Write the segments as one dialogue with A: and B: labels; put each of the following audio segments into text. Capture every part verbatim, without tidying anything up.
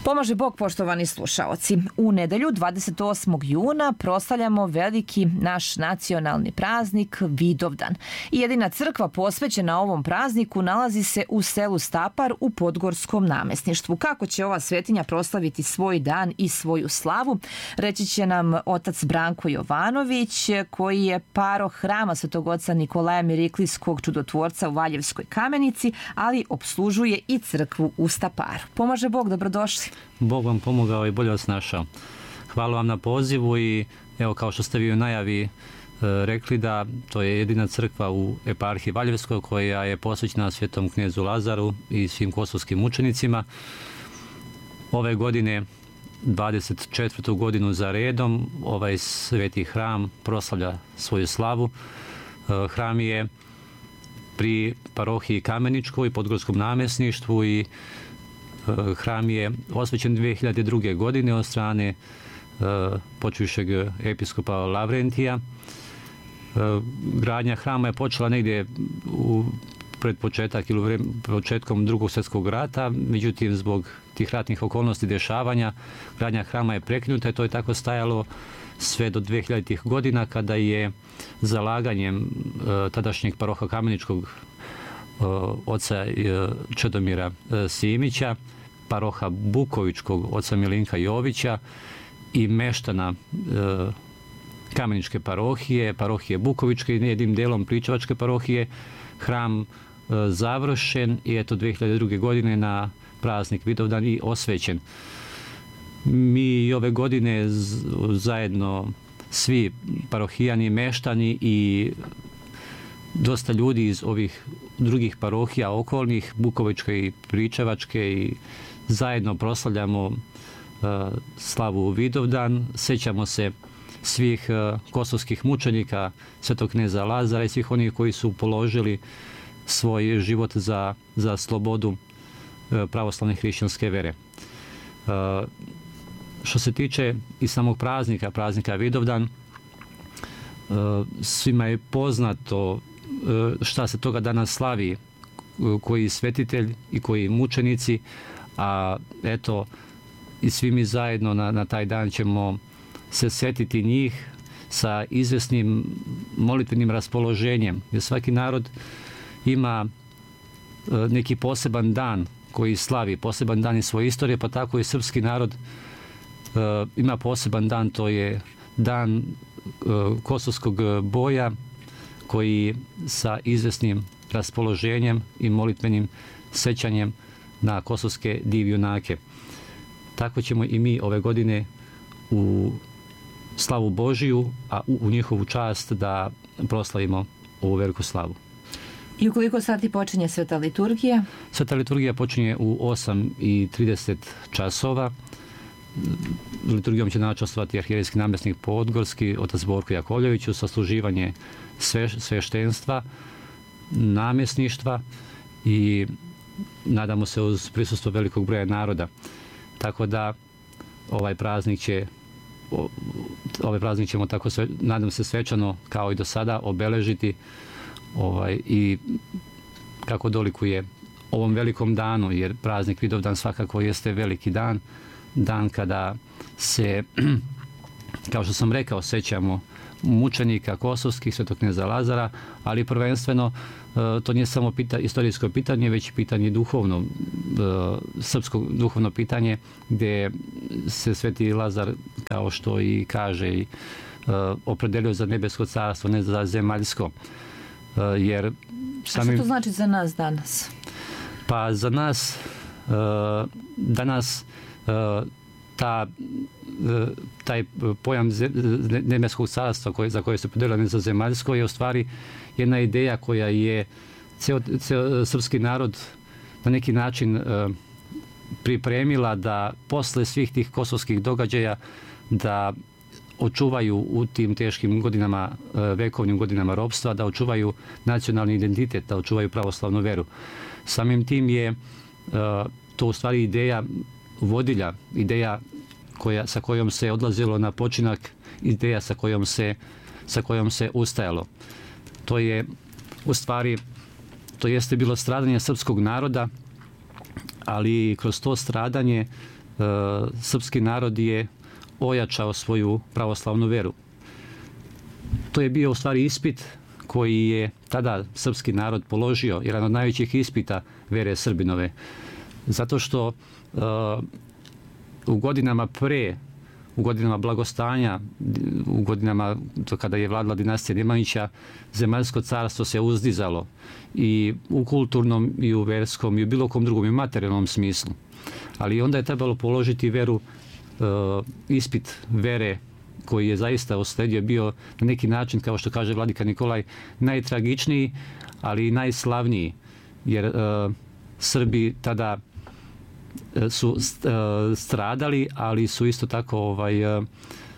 A: Pomaže Bog, poštovani slušaoci. U nedelju dvadeset osmog juna proslavljamo veliki naš nacionalni praznik Vidovdan. I jedina crkva posvećena ovom prazniku nalazi se u selu Stapar u Podgorskom namesništvu. Kako će ova svetinja proslaviti svoj dan i svoju slavu, reći će nam otac Branko Jovanović, koji je paroh hrama Svetog oca Nikolaja Miriklijskog čudotvorca u Valjevskoj Kamenici, ali opslužuje i crkvu u Staparu. Pomaže Bog, dobrodošli.
B: Bog vam pomogao i bolje vas našao. Hvala vam na pozivu i evo, kao što ste vi u najavi e, rekli, da to je jedina crkva u eparhiji Valjevskoj koja je posvećena svetom knezu Lazaru i svim kosovskim mučenicima. Ove godine, dvadeset četvrtu godinu za redom, ovaj sveti hram proslavlja svoju slavu. E, hram je pri parohiji Kameničkoj, Podgorskom namesništvu, i hram je osvećen dvije hiljade druge. godine od strane e, počivšeg episkopa Lavrentija. E, gradnja hrama je počela negdje u pred početak ili vreme, početkom drugog svjetskog rata, međutim zbog tih ratnih okolnosti dešavanja gradnja hrama je prekinuta i to je tako stajalo sve do dvije hiljaditih. godina, kada je zalaganjem e, tadašnjeg paroha Kameničkog oca Čedomira Simića, paroha Bukovičkog oca Milinka Jovića i meštana Kameničke parohije, parohije Bukovičke i jednim delom Pričevačke parohije, hram završen i eto dvije hiljade druge. godine na praznik Vidovdan i osvećen. Mi ove godine zajedno svi parohijani, meštani i dosta ljudi iz ovih drugih parohija okolnih, Bukovičke i Pričevačke, i zajedno proslavljamo uh, slavu Vidovdan. Sećamo se svih uh, kosovskih mučenika, svetog kneza Lazara i svih onih koji su položili svoj život za, za slobodu uh, pravoslavne hrišćanske vere. Uh, što se tiče i samog praznika, praznika Vidovdan, uh, svima je poznato šta se toga danas slavi, koji svetitelj i koji mučenici, a eto i svi mi zajedno na, na taj dan ćemo se sjetiti njih sa izvesnim molitvenim raspoloženjem, jer svaki narod ima neki poseban dan koji slavi, poseban dan iz svoje istorije, pa tako i srpski narod ima poseban dan, to je dan kosovskog boja, koji sa izvesnim raspoloženjem i molitvenim sećanjem na kosovske div junake. Tako ćemo i mi ove godine u slavu Božiju, a u, u njihovu čast da proslavimo ovu veliku slavu.
A: I u koliko sati počinje sveta liturgija?
B: Sveta liturgija počinje u osam i trideset časova. Liturgijom će načastvovati arhijerejski namjesnik Podgorski, otac Borko Jakovljević, u sasluživanje sve, sveštenstva, namjesništva i nadamo se uz prisustvo velikog broja naroda. Tako da ovaj praznik će ovaj praznik ćemo tako sve, nadam se svečano kao i do sada obeležiti ovaj, i kako dolikuje ovom velikom danu, jer praznik Vidovdan svakako jeste veliki dan, dan kada se, kao što sam rekao, sećamo mučenika kosovskih, svetog kneza Lazara, ali prvenstveno to nije samo pita, istorijsko pitanje, već pitanje duhovno, srpsko duhovno pitanje, gdje se sveti Lazar, kao što i kaže, i opredelio za nebesko carstvo, ne za zemaljsko. Jer
A: samim... A što to znači za nas danas?
B: Pa za nas danas ta, taj pojam nebeskog carstva koje, za koje se podelilo za zemaljsko je u stvari jedna ideja koja je ceo, ceo srpski narod na neki način pripremila da posle svih tih kosovskih događaja da očuvaju u tim teškim godinama, vekovnim godinama ropstva, da očuvaju nacionalni identitet, da očuvaju pravoslavnu veru. Samim tim je to u stvari ideja vodilja, ideja koja, sa kojom se odlazilo na počinak, ideja sa kojom se, sa kojom se ustajalo. To je u stvari, to jeste bilo stradanje srpskog naroda, ali kroz to stradanje srpski narod je ojačao svoju pravoslavnu veru. To je bio u stvari ispit koji je tada srpski narod položio, jedan od najvećih ispita vere Srbinove. Zato što uh, u godinama pre, u godinama blagostanja, u godinama kada je vladala dinastija Nemanjića, zemaljsko carstvo se uzdizalo i u kulturnom, i u verskom, i u bilo kom drugom, i materijalnom smislu. Ali onda je trebalo položiti veru, uh, ispit vere koji je zaista usledio, bio na neki način, kao što kaže vladika Nikolaj, najtragičniji, ali i najslavniji. Jer uh, Srbi tada su uh, stradali, ali su isto tako ovaj, uh,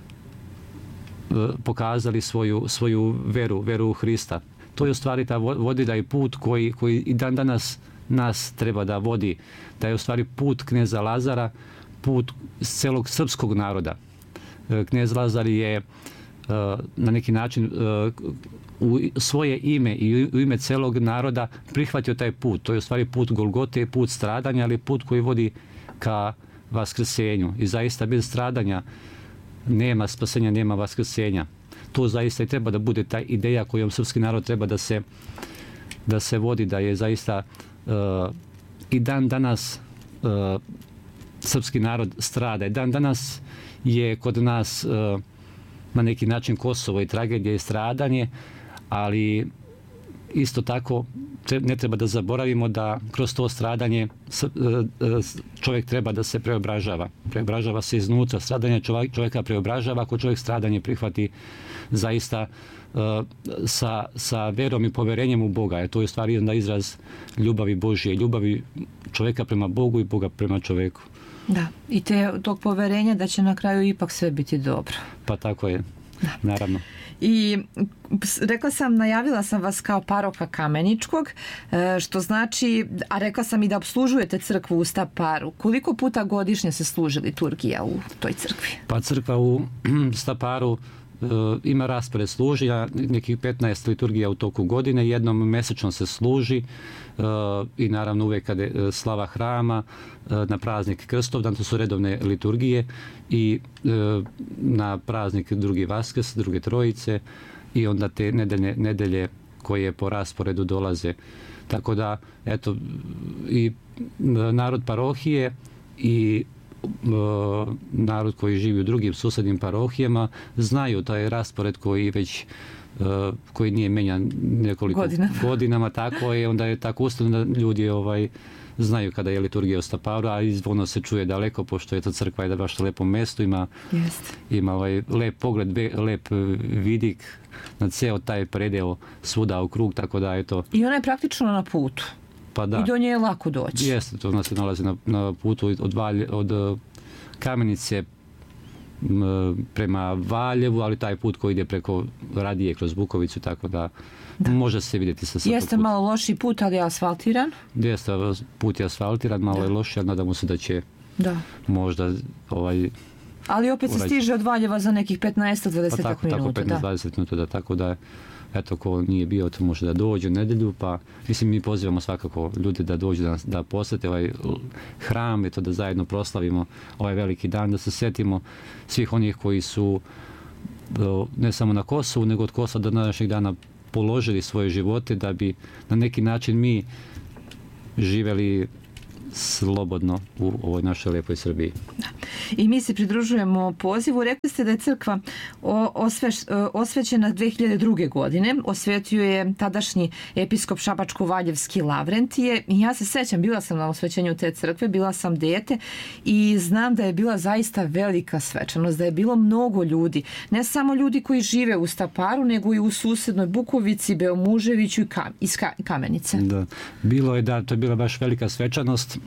B: pokazali svoju, svoju veru, veru u Hrista. To je u stvari ta vodilja i put koji, koji i dan danas nas treba da vodi. Da je u stvari put kneza Lazara, put celog srpskog naroda. Knez Lazar je na neki način u svoje ime i u ime celog naroda prihvatio taj put. To je u stvari put Golgote, put stradanja, ali put koji vodi ka vaskrsenju. I zaista bez stradanja nema spasenja, nema vaskrsenja. To zaista i treba da bude ta ideja kojom srpski narod treba da se, da se vodi, da je zaista uh, i dan danas uh, srpski narod strada. I dan danas je kod nas uh, na neki način Kosovo i tragedija i stradanje, ali isto tako ne treba da zaboravimo da kroz to stradanje čovjek treba da se preobražava. Preobražava se iznutra. Stradanje čovjeka preobražava ako čovjek stradanje prihvati zaista sa, sa verom i poverenjem u Boga. E to je u stvari onda izraz ljubavi Božje, ljubavi čovjeka prema Bogu i Boga prema čovjeku.
A: Da, i te, tog poverenja da će na kraju ipak sve biti dobro.
B: Pa tako je, da. Naravno.
A: I rekla sam, najavila sam vas kao paroha Kameničkog, što znači, a rekla sam i da obslužujete crkvu u Staparu. Koliko puta godišnje se služi liturgija u toj crkvi?
B: Pa crkva u Staparu Uh, ima raspored služenja, nekih petnaest liturgija u toku godine, jednom mesečno se služi uh, i naravno uvijek kada je uh, slava hrama, uh, na praznik Krstovdan, to su redovne liturgije, i uh, na praznik drugi Vaskrs, druge Trojice, i onda te nedelje, nedelje koje po rasporedu dolaze. Tako da, eto, i narod parohije i narod koji živi u drugim susednim parohijama znaju taj raspored koji već koji nije menjan nekoliko
A: Godina.
B: godinama, tako je, onda je tako ustavno da ljudi ovaj, znaju kada je liturgija u Staparu, a izvorno se čuje daleko, pošto je to crkva je da baš na lepom mjestu, ima, ima ovaj lep pogled, lep vidik na ceo taj predeo svuda u krug, tako da je to...
A: I ona je praktično na putu.
B: Pa da.
A: I do nje je lako doći.
B: Jeste, to se nalazi na, na putu od, Valje, od Kamenice m, prema Valjevu, ali taj put koji ide preko Radije kroz Bukovicu, tako da, da. može se vidjeti sa svakog
A: Jeste
B: puta.
A: Malo loši put, ali je asfaltiran.
B: Jeste, put je asfaltiran, malo
A: da.
B: je loši, ali nadamo se da će
A: da.
B: možda ovaj...
A: Ali opet se stiže od Valjeva za nekih petnaest do dvadeset
B: pa tako,
A: minuta.
B: Tako, petnaest do dvadeset minuta, da, tako da eto, ko nije bio, to može da dođe u nedelju, pa mislim mi pozivamo svakako ljude da dođu da, da posete ovaj hram, eto da zajedno proslavimo ovaj veliki dan, da se setimo svih onih koji su ne samo na Kosovu, nego od Kosova do današnjeg dana položili svoje živote da bi na neki način mi živeli slobodno u ovoj našoj lijepoj Srbiji.
A: Da. I mi se pridružujemo pozivu. Rekli ste da je crkva osveš, osvećena dve hiljade druge. godine. Osvetio je tadašnji episkop Šabačko-Valjevski Lavrentije. I ja se sećam, bila sam na osvećenju te crkve, bila sam dete i znam da je bila zaista velika svečanost, da je bilo mnogo ljudi. Ne samo ljudi koji žive u Staparu, nego i u susednoj Bukovici, Beomuževiću i Kam, iz Kamenice.
B: Da, bilo je, da, to je bila baš velika svečanost.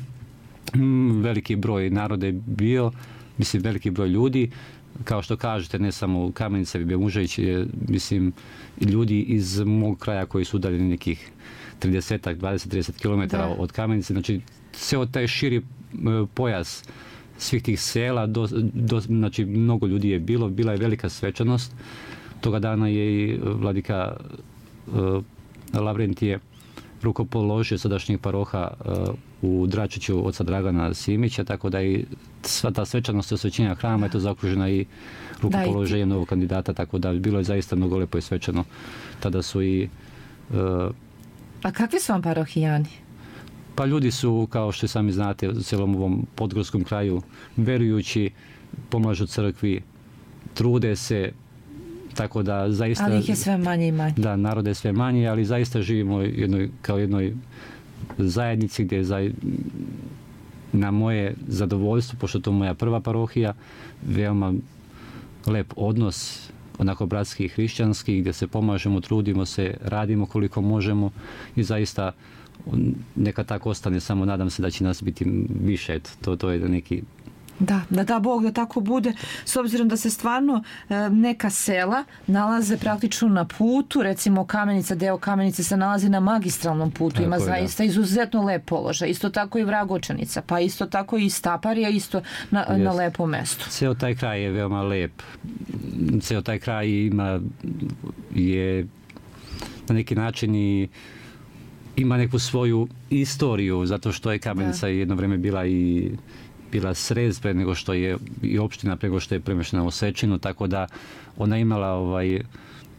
B: Veliki broj naroda je bio, mislim veliki broj ljudi, kao što kažete, ne samo u Kamenici, Beomužević, mislim ljudi iz mog kraja koji su udaljeni nekih trideset, dvadeset do trideset kilometara od Kamenice, znači ceo taj širi pojas svih tih sela, do, do, znači mnogo ljudi je bilo, bila je velika svečanost. Toga dana je i vladika uh, Lavrentije rukopoložio sadašnjih paroha uh, u Dračiću oca Dragana Simića, tako da i sva ta svečanost osvećenja hrama je to zaokružena i rukopoloženje novog kandidata, tako da bilo je zaista mnogo lepo i svečano. Tada su i... Uh,
A: A kakvi su vam parohijani?
B: Pa ljudi su, kao što sami znate, u cijelom ovom podgorskom kraju, verujući, pomažu crkvi, trude se, tako da zaista...
A: Ali ih je sve manje i manje.
B: Da, narode je sve manje, ali zaista živimo jednoj, kao jednoj zajednici gdje zaj, na moje zadovoljstvo, pošto to je moja prva parohija, veoma lep odnos, onako bratski i hrišćanski, gdje se pomažemo, trudimo se, radimo koliko možemo i zaista neka tako ostane, samo nadam se da će nas biti više. To, to je neki...
A: Da, da da Bog da tako bude, s obzirom da se stvarno e, neka sela nalaze praktično na putu, recimo Kamenica, deo Kamenice se nalazi na magistralnom putu, tako ima je, zaista da. Izuzetno lep položaj, isto tako i Vragočanica, pa isto tako i Staparija, isto na, na lepom mestu.
B: Ceo taj kraj je veoma lep, ceo taj kraj ima, je na neki način i ima neku svoju istoriju, zato što je Kamenica da. jedno vrijeme bila i bila srez pre nego što je i opština pre nego što je premještena u Osečinu, tako da ona imala ovaj e,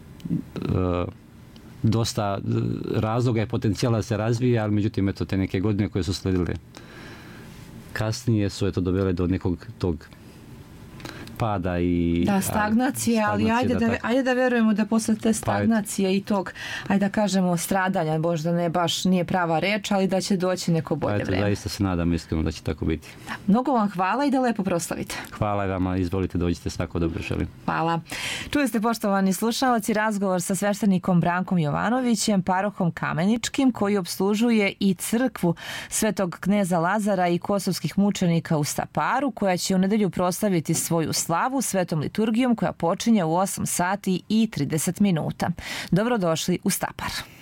B: dosta razloga i potencijala da se razvije, ali međutim eto te neke godine koje su sledile kasnije su eto dovele do nekog tog pada i...
A: Da, stagnacije, ali, ali ajde, da, da, ajde da verujemo da posle te stagnacije pa i tog, ajde da kažemo, stradanja, možda ne baš nije prava reč, ali da će doći neko bolje
B: pa eto,
A: vreme.
B: Zaista se nadam iskreno da će tako biti.
A: Da. Mnogo vam hvala i da lepo proslavite.
B: Hvala i vama, izvolite, dođite, svako dobro želim.
A: Hvala. Čuli ste, poštovani slušalci, razgovor sa sveštenikom Brankom Jovanovićem, parohom Kameničkim, koji opslužuje i crkvu Svetog kneza Lazara i kosovskih mučenika u Staparu, koja će u nedelju proslaviti svoju slavu svetom liturgijom koja počinje u osam sati i trideset minuta. Dobrodošli u Stapar.